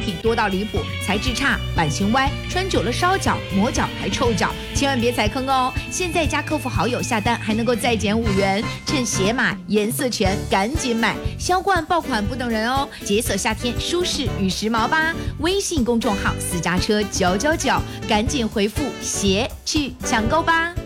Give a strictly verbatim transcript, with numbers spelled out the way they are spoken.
品多到离谱，材质差，版型歪，穿久了烧脚、磨脚还臭脚，千万别踩坑哦！现在加客服好友下单还能够再减五元，趁鞋码颜色全，赶紧买！销冠爆款不等人哦，解锁夏天舒适与时髦吧！微信公众号私家车九九九，赶紧回复鞋去抢购吧！